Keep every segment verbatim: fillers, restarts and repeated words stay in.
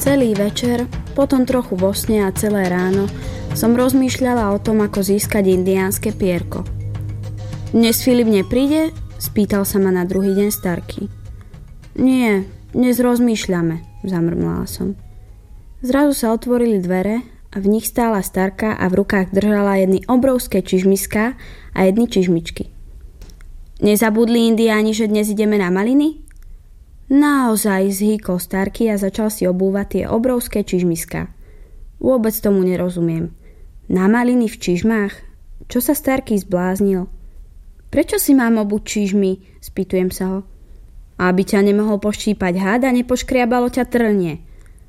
Celý večer, potom trochu vo sne a celé ráno som rozmýšľala o tom, ako získať indiánske pierko. Dnes Filip nepríde? Spýtal sa ma na druhý deň Starkey. Nie, dnes rozmýšľame, zamrmlala som. Zrazu sa otvorili dvere a v nich stála Starka a v rukách držala jedny obrovské čižmiská a jedny čižmičky. Nezabudli indiáni, že dnes ideme na maliny? Naozaj, zhýkol Starkey a začal si obúvať tie obrovské čižmiská. Vôbec tomu nerozumiem. Na maliny v čižmách? Čo sa Starkey zbláznil? Prečo si mám obuť čižmy? Spýtujem sa ho. Aby ťa nemohol poštípať had a nepoškriabalo ťa trnie.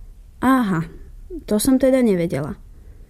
Aha, to som teda nevedela.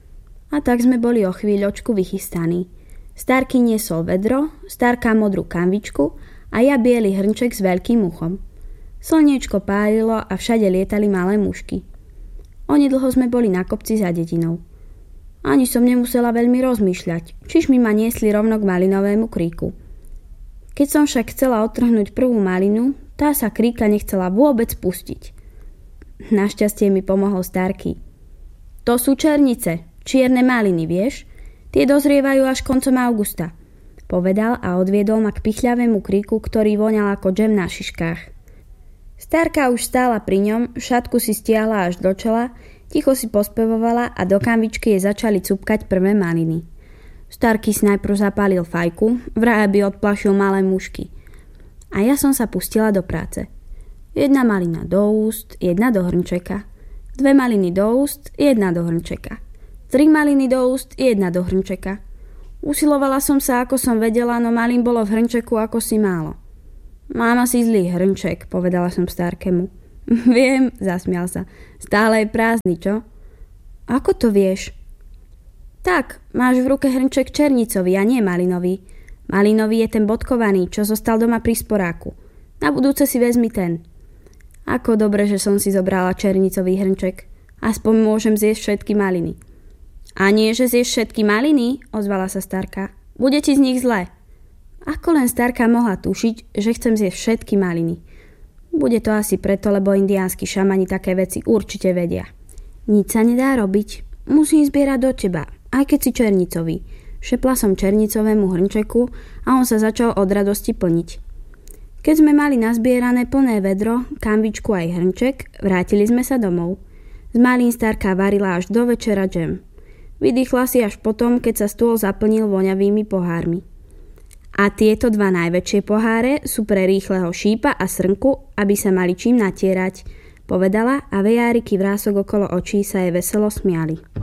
A tak sme boli o chvíľočku vychystaní. Starkey niesol vedro, Starka modrú kanvičku a ja biely hrnček s veľkým uchom. Slniečko pálilo a všade lietali malé mušky. Onedlho sme boli na kopci za dedinou. Ani som nemusela veľmi rozmýšľať, čiž mi ma niesli rovno k malinovému kríku. Keď som však chcela odtrhnúť prvú malinu, tá sa kríka nechcela vôbec pustiť. Našťastie mi pomohol Starkey. To sú černice, čierne maliny, vieš? Tie dozrievajú až koncom augusta, povedal a odviedol ma k pichľavému kríku, ktorý voňal ako džem na šiškách. Starka už stála pri ňom, šatku si stiahla až do čela, ticho si pospevovala a do kanvičky jej začali cupkať prvé maliny. Starkey si najprv zapálil fajku, vraj aby odplašil malé mušky. A ja som sa pustila do práce. Jedna malina do úst, jedna do hrnčeka. Dve maliny do úst, jedna do hrnčeka. Tri maliny do úst, jedna do hrnčeka. Usilovala som sa, ako som vedela, no malín bolo v hrnčeku ako si málo. Mám asi zlý hrnček, povedala som Starkému. Viem, zasmial sa. Stále je prázdny, čo? Ako to vieš? Tak, máš v ruke hrnček černicový a nie malinový. Malinový je ten bodkovaný, čo zostal doma pri sporáku. Na budúce si vezmi ten. Ako dobre, že som si zobrala černicový hrnček. Aspoň môžem zjesť všetky maliny. A nie, že zješ všetky maliny, ozvala sa Starka. Bude ti z nich zle. Ako len Starka mohla tušiť, že chcem zjesť všetky maliny. Bude to asi preto, lebo indiánsky šamani také veci určite vedia. Nič sa nedá robiť. Musím zbierať do teba, aj keď si černicový. Šepla som černicovému hrnčeku a on sa začal od radosti plniť. Keď sme mali nazbierané plné vedro, kanvičku aj hrnček, vrátili sme sa domov. Z malín Starka varila až do večera džem. Vydýchla si až potom, keď sa stôl zaplnil voňavými pohármi. A tieto dva najväčšie poháre sú pre rýchleho šípa a srnku, aby sa mali čím natierať, povedala a vejáriky vrások okolo očí sa jej veselo smiali.